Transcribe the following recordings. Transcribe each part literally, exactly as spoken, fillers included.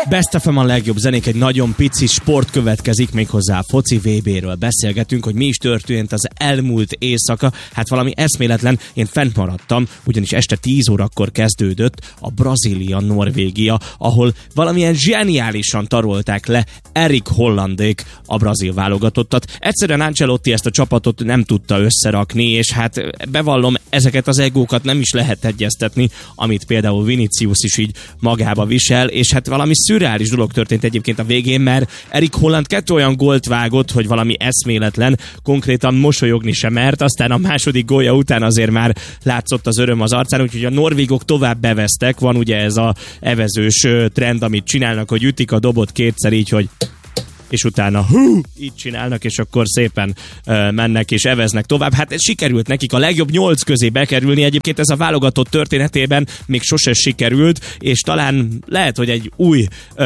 Best ef em a legjobb zenék, egy nagyon pici sport következik, méghozzá a foci vé béről beszélgetünk, hogy mi is történt az elmúlt éjszaka. Hát valami eszméletlen, én fent maradtam, ugyanis este tíz órakor kezdődött a Brazília-Norvégia, ahol valamilyen zseniálisan tarolták le Erik Hollandék a brazil válogatottat. Egyszerűen Ancelotti ezt a csapatot nem tudta összerakni, és hát bevallom, ezeket az egókat nem is lehet egyeztetni, amit például Vinicius is így magába visel, és hát valami szürreális dolog történt egyébként a végén, mert Erik Holland kettő olyan gólt vágott, hogy valami eszméletlen, konkrétan mosolyogni sem mert, aztán a második gólja után azért már látszott az öröm az arcán, úgyhogy a norvégok tovább beveztek, van ugye ez a evezős trend, amit csinálnak, hogy ütik a dobot kétszer így, hogy és utána hú, így csinálnak, és akkor szépen uh, mennek és eveznek tovább. Hát ez sikerült nekik a legjobb nyolc közé bekerülni. Egyébként ez a válogatott történetében még sose sikerült, és talán lehet, hogy egy új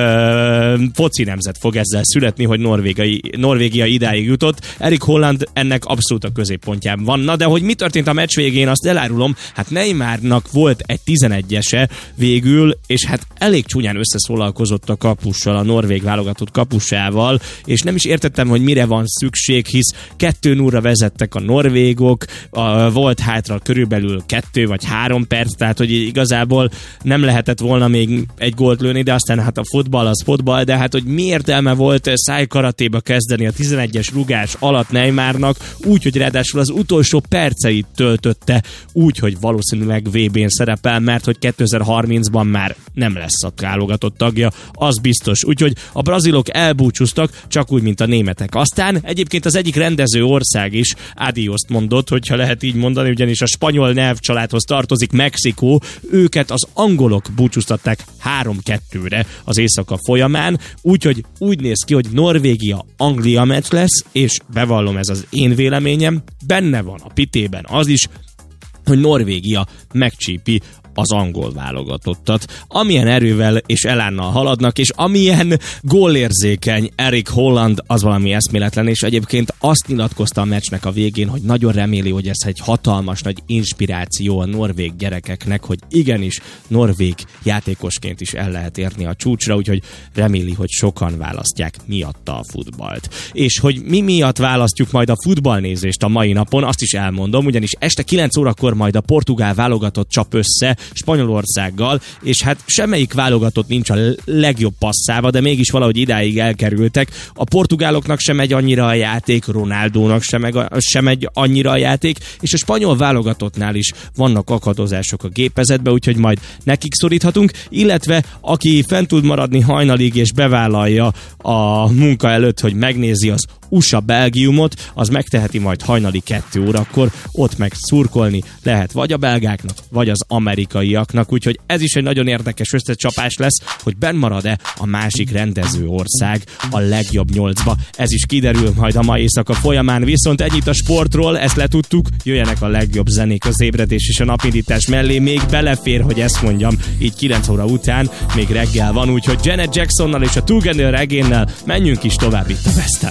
uh, foci nemzet fog ezzel születni, hogy Norvégai, Norvégia idáig jutott. Erik Holland ennek abszolút a középpontjában van. Na, de hogy mi történt a meccs végén, azt elárulom. Hát Neymarnak volt egy tizenegyese végül, és hát elég csúnyán összeszólalkozott a kapussal, a norvég válogatott kapusával, és nem is értettem, hogy mire van szükség, hisz kettő nullra vezettek a norvégok, a, volt hátra körülbelül kettő vagy három perc, tehát hogy igazából nem lehetett volna még egy gólt lőni, de aztán hát a futball az futball, de hát hogy mi értelme volt szájkaratéba kezdeni a tizenegyes rugás alatt Neymarnak, úgy, hogy ráadásul az utolsó perceit töltötte, úgy, hogy valószínűleg vé bén szerepel, mert hogy kétezer-harmincban már nem lesz a válogatott tagja, az biztos. Úgyhogy a brazilok elbúcsúztak, csak úgy, mint a németek. Aztán egyébként az egyik rendező ország is adioszt mondott, hogyha lehet így mondani, ugyanis a spanyol nyelvcsaládhoz tartozik Mexikó, őket az angolok búcsúztatták három kettőre az éjszaka folyamán, úgyhogy úgy néz ki, hogy Norvégia-Anglia meccs lesz, és bevallom, ez az én véleményem, benne van a pitében az is, hogy Norvégia megcsípi az angol válogatottat. Amilyen erővel és elánnal haladnak, és amilyen gólérzékeny Erik Holland, az valami eszméletlen, és egyébként azt nyilatkozta a meccsnek a végén, hogy nagyon reméli, hogy ez egy hatalmas nagy inspiráció a norvég gyerekeknek, hogy igenis norvég játékosként is el lehet érni a csúcsra, úgyhogy reméli, hogy sokan választják miatta a futballt. És hogy mi miatt választjuk majd a futballnézést a mai napon, azt is elmondom, ugyanis este kilenc órakor majd a portugál válogatott csap össze Spanyolországgal, és hát semmelyik válogatott nincs a legjobb passzába, de mégis valahogy idáig elkerültek. A portugáloknak sem megy annyira a játék, Ronaldónak sem, meg a, sem megy annyira a játék, és a spanyol válogatottnál is vannak akadozások a gépezetbe, úgyhogy majd nekik szoríthatunk, illetve aki fent tud maradni hajnalig és bevállalja a munka előtt, hogy megnézi az u es á-Belgiumot, az megteheti majd hajnali kettő órakor, ott meg szurkolni lehet vagy a belgáknak, vagy az amerikaiaknak, úgyhogy ez is egy nagyon érdekes összecsapás lesz, hogy benn marad-e a másik rendező ország a legjobb nyolcba. Ez is kiderül majd a mai éjszaka folyamán, viszont ennyit a sportról, ezt letudtuk, jöjjenek a legjobb zenék az ébredés és a napindítás mellé, még belefér, hogy ezt mondjam, így kilenc óra után még reggel van, úgyhogy Janet Jacksonnal és a Together Again-nel menjünk is tovább itt a Best